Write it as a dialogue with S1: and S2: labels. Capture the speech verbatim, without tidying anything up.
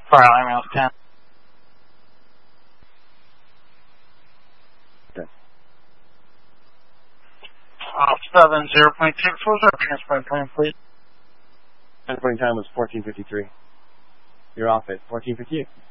S1: Fire email ten.
S2: Okay.
S1: Uh, seven zero point six, what was our transport time, please?
S2: Transporting time was fourteen fifty-three. You're off at fourteen fifty-eight.